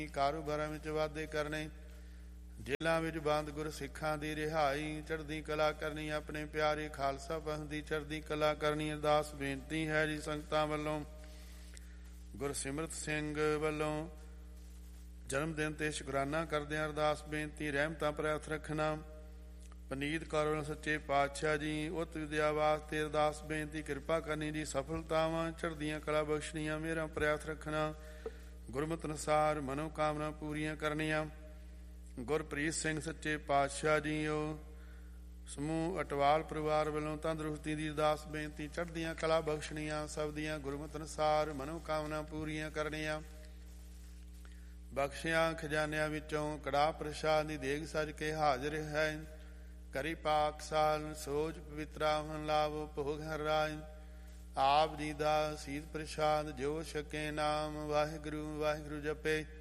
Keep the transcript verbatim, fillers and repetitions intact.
ਕਾਰੋਬਾਰਾਂ ਵਿੱਚ ਵਾਧੇ ਕਰਨੇ, ਜੇਲ੍ਹਾਂ ਵਿੱਚ ਬੰਦ ਗੁਰ ਸਿੱਖਾਂ ਦੀ ਰਿਹਾਈ, ਚੜ੍ਹਦੀ ਕਲਾ ਕਰਨੀ, ਆਪਣੇ ਪਿਆਰੇ ਖਾਲਸਾ ਪੰਥ ਦੀ ਚੜ੍ਹਦੀ ਕਲਾ ਕਰਨੀ। ਅਰਦਾਸ ਬੇਨਤੀ ਹੈ ਜੀ ਸੰਗਤਾਂ ਵੱਲੋਂ ਗੁਰਸਿਮਰਤ ਸਿੰਘ ਵੱਲੋਂ ਜਨਮ ਦਿਨ ਤੇ ਸ਼ੁਕਰਾਨਾ ਕਰਦਿਆਂ ਅਰਦਾਸ ਬੇਨਤੀ, ਰਹਿਮਤਾਂ ਪ੍ਰਾਪਤ ਰੱਖਣਾ। ਪਨੀਤ ਕੌਰ ਵੱਲੋਂ ਸੱਚੇ ਪਾਤਸ਼ਾਹ ਜੀ ਉੱਤ ਵਿਦਿਆ ਵਾਸਤੇ ਅਰਦਾਸ ਬੇਨਤੀ, ਕਿਰਪਾ ਕਰਨੀ ਜੀ, ਸਫਲਤਾਵਾਂ ਚੜ੍ਹਦੀਆਂ ਕਲਾ ਬਖਸ਼ਣੀਆਂ, ਮੇਰਾ ਪ੍ਰਾਪਤ ਰੱਖਣਾ। ਗੁਰਮਤਿ ਅਨੁਸਾਰ ਮਨੋਕਾਮਨਾ ਪੂਰੀਆਂ ਕਰਨੀਆਂ। ਗੁਰਪ੍ਰੀਤ ਸਿੰਘ ਸੱਚੇ ਪਾਤਸ਼ਾਹ ਜੀਓ ਸਮੂਹ ਅਟਵਾਲ ਪਰਿਵਾਰ ਵੱਲੋਂ ਤੰਦਰੁਸਤੀ ਦੀ ਅਰਦਾਸ ਬੇਨਤੀ, ਚੜ੍ਹਦੀਆਂ ਕਲਾ ਬਖਸ਼ਣੀਆਂ, ਸਭ ਦੀਆਂ ਗੁਰਮਤਿ ਅਨੁਸਾਰ ਮਨੋਕਾਮਨਾ ਪੂਰੀਆਂ ਕਰਨੀਆਂ। ਬਖਸ਼ਿਆਂ ਖਜ਼ਾਨਿਆਂ ਵਿੱਚੋਂ ਕੜਾਹ ਪ੍ਰਸ਼ਾਦ ਦੀ ਦੇਗ ਸਜ ਕੇ ਹਾਜ਼ਰ ਹੈ। ਕਰੀ ਪਾਕ ਸਾਲ ਸੋਜ ਪਵਿੱਤਰਾ ਹੁਣ ਲਾਭ ਭੋਗ ਹਰ ਰਾਜ। ਆਪ ਜੀ ਦਾ ਸੀਤ ਪ੍ਰਸ਼ਾਦ ਜੋ ਛਕੇ ਨਾਮ ਵਾਹਿਗੁਰੂ ਵਾਹਿਗੁਰੂ ਜਪੇ।